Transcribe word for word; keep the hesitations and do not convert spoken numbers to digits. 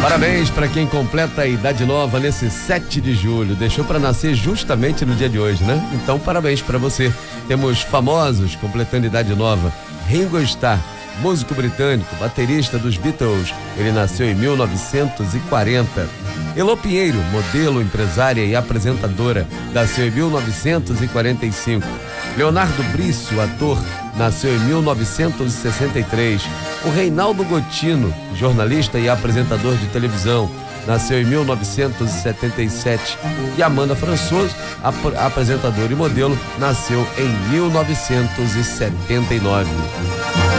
Parabéns para quem completa a idade nova nesse sete de julho. Deixou para nascer justamente no dia de hoje, né? Então, parabéns para você. Temos famosos completando idade nova. Ringo Starr, músico britânico, baterista dos Beatles. Ele nasceu em mil novecentos e quarenta. Elô Pinheiro, modelo, empresária e apresentadora, nasceu em mil novecentos e quarenta e cinco. Leonardo Brício, ator, nasceu em mil novecentos e sessenta e três. O Reinaldo Gotino, jornalista e apresentador de televisão, nasceu em mil novecentos e setenta e sete. E Amanda Françoso, ap- apresentadora e modelo, nasceu em mil novecentos e setenta e nove.